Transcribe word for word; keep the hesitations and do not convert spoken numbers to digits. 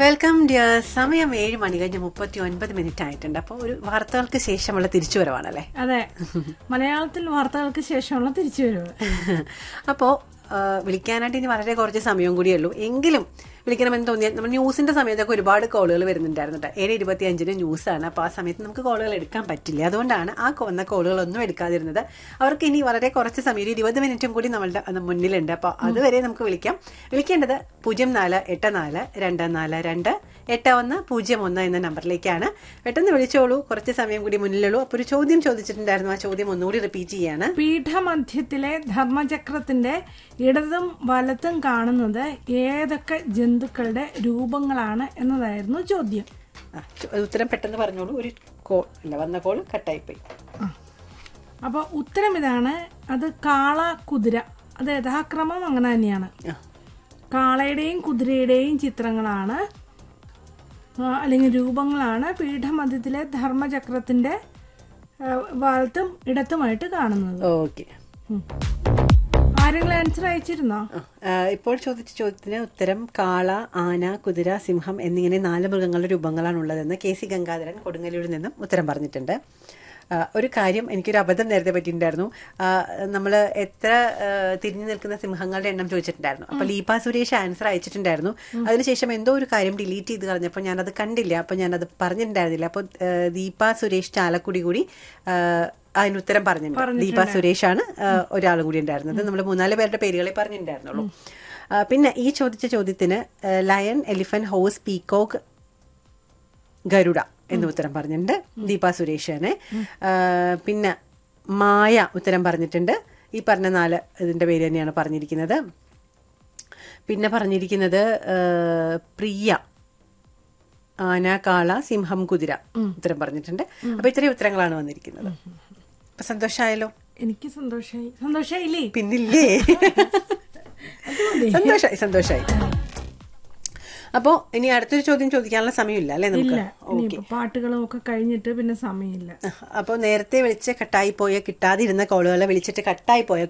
Welcome dear. സമയം ഏഴ് മണി കഴിഞ്ഞ് മുപ്പത്തി ഒൻപത് മിനിറ്റ് ആയിട്ടുണ്ട്. അപ്പോൾ ഒരു വാർത്തകൾക്ക് ശേഷമുള്ള തിരിച്ചുവരവാണല്ലേ? അതെ, മലയാളത്തിൽ വാർത്തകൾക്ക് ശേഷമുള്ള തിരിച്ചുവരവ്. അപ്പോ വിളിക്കാനായിട്ട് ഇനി വളരെ കുറച്ച് സമയം കൂടിയേ ഉള്ളൂ. എങ്കിലും വിളിക്കണമെന്ന് തോന്നിയാൽ നമ്മൾ ന്യൂസിന്റെ സമയത്തൊക്കെ ഒരുപാട് കോളുകൾ വരുന്നുണ്ടായിരുന്നു. ഏഴ് ഇരുപത്തി അഞ്ചിന് ന്യൂസാണ്. അപ്പോൾ ആ സമയത്ത് നമുക്ക് കോളുകൾ എടുക്കാൻ പറ്റില്ല. അതുകൊണ്ടാണ് ആ വന്ന കോളുകളൊന്നും എടുക്കാതിരുന്നത്. അവർക്ക് ഇനി വളരെ കുറച്ച് സമയം, ഒരു ഇരുപത് മിനിറ്റും കൂടി നമ്മളുടെ മുന്നിലുണ്ട്. അപ്പോൾ അതുവരെ നമുക്ക് വിളിക്കാം. വിളിക്കേണ്ടത് പൂജ്യം നാല് എട്ട് നാല് രണ്ട് നാല് രണ്ട് എട്ട് ഒന്ന് പൂജ്യം ഒന്ന് എന്ന നമ്പറിലേക്കാണ്. പെട്ടെന്ന് വിളിച്ചോളൂ, കുറച്ച് സമയം കൂടി മുന്നിലുള്ളൂ. അപ്പോൾ ഒരു ചോദ്യം ചോദിച്ചിട്ടുണ്ടായിരുന്നു. ആ ചോദ്യം ഒന്നുകൂടി റിപ്പീറ്റ് ചെയ്യാണ്. പീഠമധ്യത്തിലെ ധർമ്മചക്രത്തിന്റെ ഇടതും വലത്തും കാണുന്നത് ഏതൊക്കെ ജന്തുക്കളുടെ രൂപങ്ങളാണ് എന്നതായിരുന്നു ചോദ്യം. ഉത്തരം പെട്ടെന്ന് പറഞ്ഞോളൂ. ഒരു കോൾ അല്ല വന്ന കോൾ കട്ടായിപ്പോയി. അപ്പൊ ഉത്തരം ഇതാണ്. അത് കാള, കുതിര. അത് യഥാക്രമം അങ്ങനെ തന്നെയാണ്. കാളയുടെയും കുതിരയുടെയും ചിത്രങ്ങളാണ് അല്ലെങ്കിൽ രൂപങ്ങളാണ് പീഠമധ്യത്തിലെ ധർമ്മചക്രത്തിന്റെ വലത്തും ഇടത്തുമായിട്ട് കാണുന്നത്. ഓക്കെ, ആരെങ്കിലും ആൻസർ അയച്ചിരുന്നോ? ഇപ്പോൾ ചോദിച്ച ചോദ്യത്തിന് ഉത്തരം കാള, ആന, കുതിര, സിംഹം എന്നിങ്ങനെ നാല് മൃഗങ്ങളുടെ രൂപങ്ങളാണ് ഉള്ളതെന്ന് കെ സി ഗംഗാധരൻ കൊടുങ്ങല്ലൂരിൽ നിന്നും ഉത്തരം പറഞ്ഞിട്ടുണ്ട്. ഒരു കാര്യം, എനിക്കൊരു അബദ്ധം നേരത്തെ പറ്റിയിട്ടുണ്ടായിരുന്നു. നമ്മൾ എത്ര തിരിഞ്ഞു നിൽക്കുന്ന സിംഹങ്ങളുടെ എണ്ണം ചോദിച്ചിട്ടുണ്ടായിരുന്നു. അപ്പൊ ലീപ സുരേഷ് ആൻസർ അയച്ചിട്ടുണ്ടായിരുന്നു. അതിനുശേഷം എന്തോ ഒരു കാര്യം ഡിലീറ്റ് ചെയ്ത് കളഞ്ഞപ്പോൾ ഞാനത് കണ്ടില്ല. അപ്പൊ ഞാനത് പറഞ്ഞിട്ടുണ്ടായിരുന്നില്ല. അപ്പൊ ദീപ സുരേഷ് ചാലക്കുടി കൂടി അതിന് ഉത്തരം പറഞ്ഞിട്ടുണ്ട്. ദീപ സുരേഷ് ആണ് ഒരാളും കൂടി ഉണ്ടായിരുന്നത്. നമ്മൾ മൂന്നാല് പേരുടെ പേരുകളെ പറഞ്ഞിട്ടുണ്ടായിരുന്നുള്ളൂ. പിന്നെ ഈ ചോദിച്ച ചോദ്യത്തിന് lion, elephant, horse, peacock, Garuda എന്ന് ഉത്തരം പറഞ്ഞിട്ടുണ്ട് ദീപ സുരേഷാണ്. പിന്നെ മായ ഉത്തരം പറഞ്ഞിട്ടുണ്ട്. ഈ പറഞ്ഞ നാല് ഇതിന്റെ പേര് തന്നെയാണ് പറഞ്ഞിരിക്കുന്നത്. പിന്നെ പറഞ്ഞിരിക്കുന്നത് പ്രിയ, ആന, കാള, സിംഹം, കുതിര ഉത്തരം പറഞ്ഞിട്ടുണ്ട്. അപ്പൊ ഇത്രയും ഉത്തരങ്ങളാണ് വന്നിരിക്കുന്നത്. അപ്പൊ സന്തോഷമായല്ലോ? എനിക്ക് സന്തോഷമായി. സന്തോഷായില്ലേ? പിന്നില്ലേ, സന്തോഷായി സന്തോഷായി. അപ്പോ ഇനി അടുത്തൊരു ചോദ്യം ചോദിക്കാനുള്ള സമയമില്ല അല്ലേ നമുക്ക്? പാട്ടുകളും ഒക്കെ കഴിഞ്ഞിട്ട് പിന്നെ സമയമില്ല. അപ്പോൾ നേരത്തെ വിളിച്ച് കട്ടായി പോയ, കിട്ടാതിരുന്ന കോളുകളെ വിളിച്ചിട്ട് കട്ടായി പോയ